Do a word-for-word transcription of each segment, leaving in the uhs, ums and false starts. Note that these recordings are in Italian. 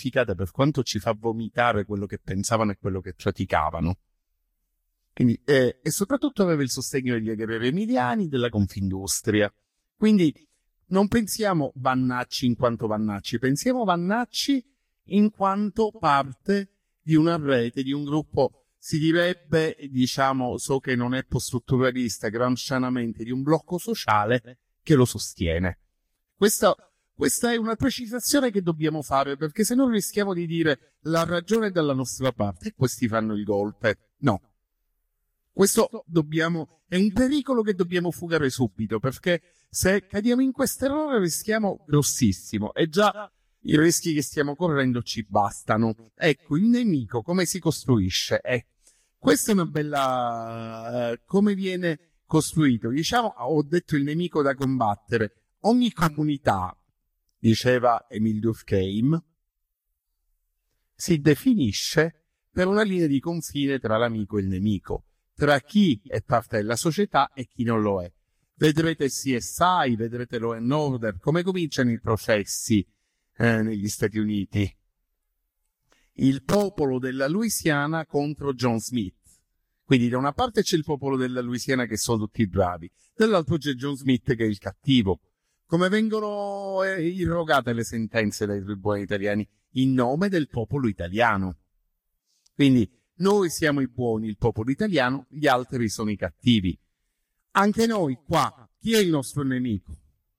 efficace per quanto ci fa vomitare quello che pensavano e quello che praticavano. Quindi, eh, e soprattutto aveva il sostegno degli agrari emiliani, della Confindustria. Quindi non pensiamo Vannacci in quanto Vannacci, pensiamo Vannacci in quanto parte di una rete, di un gruppo, si direbbe, diciamo, so che non è post-strutturalista, gramscianamente, di un blocco sociale che lo sostiene. Questa, questa è una precisazione che dobbiamo fare, perché se no rischiamo di dire la ragione è dalla nostra parte e questi fanno il golpe. No. Questo dobbiamo, è un pericolo che dobbiamo fugare subito, perché se cadiamo in questo errore rischiamo grossissimo e già i rischi che stiamo correndo ci bastano. Ecco, il nemico come si costruisce? Eh, questa è una bella... Eh, come viene costruito? Diciamo, ho detto il nemico da combattere. Ogni comunità, diceva Emile Durkheim, si definisce per una linea di confine tra l'amico e il nemico, tra chi è parte della società e chi non lo è. Vedrete C S I, vedrete Law and Order, come cominciano i processi eh, negli Stati Uniti. Il popolo della Louisiana contro John Smith. Quindi da una parte c'è il popolo della Louisiana che sono tutti bravi, dall'altro c'è John Smith che è il cattivo. Come vengono eh, irrogate le sentenze dai tribunali italiani? In nome del popolo italiano. Quindi noi siamo i buoni, il popolo italiano, gli altri sono i cattivi. Anche noi qua, chi è il nostro nemico?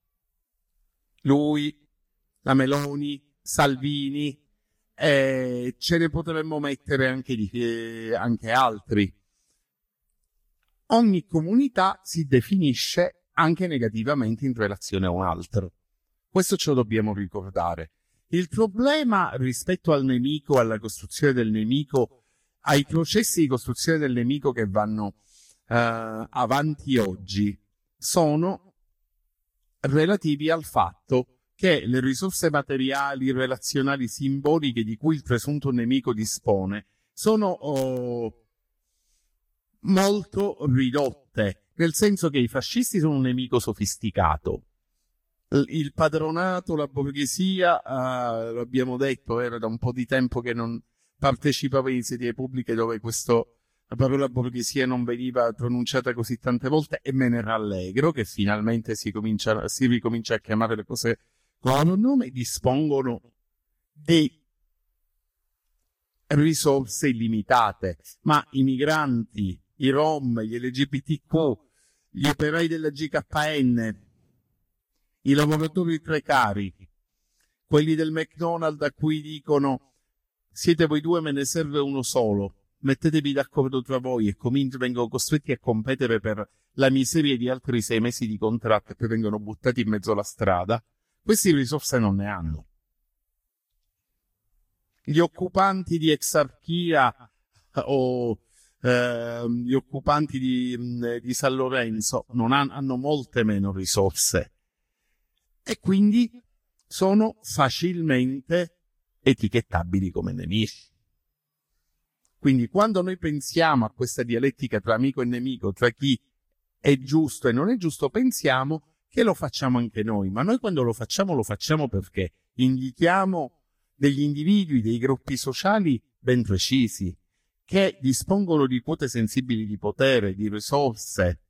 Lui, la Meloni, Salvini, eh, ce ne potremmo mettere anche, di, eh, anche altri. Ogni comunità si definisce anche negativamente in relazione a un altro. Questo ce lo dobbiamo ricordare. Il problema rispetto al nemico, alla costruzione del nemico, ai processi di costruzione del nemico che vanno Uh, avanti oggi sono relativi al fatto che le risorse materiali, relazionali, simboliche di cui il presunto nemico dispone sono oh, molto ridotte, nel senso che i fascisti sono un nemico sofisticato. Il padronato, la borghesia, uh, lo abbiamo detto, era da un po' di tempo che non partecipava in iniziative pubbliche dove questo la parola borghesia non veniva pronunciata così tante volte e me ne rallegro che finalmente si, comincia, si ricomincia a chiamare le cose con un nome, dispongono di risorse illimitate, ma i migranti, i Rom, gli L G B T Q, gli operai della G K N, i lavoratori precari, quelli del McDonald's a cui dicono siete voi due, me ne serve uno solo. Mettetevi d'accordo tra voi e cominci, vengono costretti a competere per la miseria di altri sei mesi di contratto e poi vengono buttati in mezzo alla strada. Queste risorse non ne hanno. Gli occupanti di Exarchia o eh, gli occupanti di, di San Lorenzo non hanno, hanno molte meno risorse e quindi sono facilmente etichettabili come nemici. Quindi quando noi pensiamo a questa dialettica tra amico e nemico, tra chi è giusto e non è giusto, pensiamo che lo facciamo anche noi. Ma noi quando lo facciamo, lo facciamo perché indichiamo degli individui, dei gruppi sociali ben precisi, che dispongono di quote sensibili di potere, di risorse.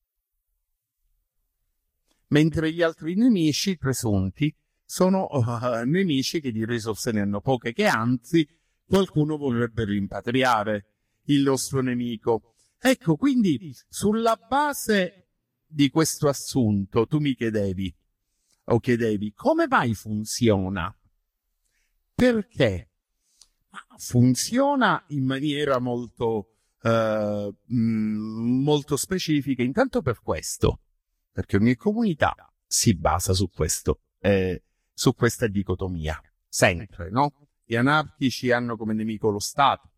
Mentre gli altri nemici presunti sono uh, nemici che di risorse ne hanno poche, che anzi qualcuno vorrebbe rimpatriare il nostro nemico. Ecco, quindi sulla base di questo assunto tu mi chiedevi o chiedevi come mai funziona? Perché? Funziona in maniera molto, eh, molto specifica, intanto per questo, perché ogni comunità si basa su questo, eh, su questa dicotomia, sempre, no? Gli anarchici hanno come nemico lo Stato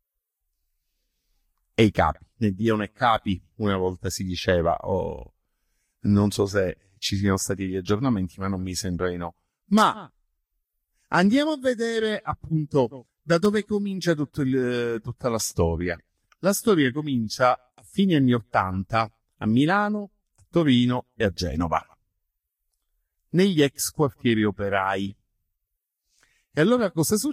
e i capi. Né Dio né capi, una volta si diceva, oh, non so se ci siano stati gli aggiornamenti, ma non mi sembra di no. Ma andiamo a vedere appunto da dove comincia tutto il, tutta la storia. La storia comincia a fine anni Ottanta a Milano, a Torino e a Genova, negli ex quartieri operai. E allora cosa succede?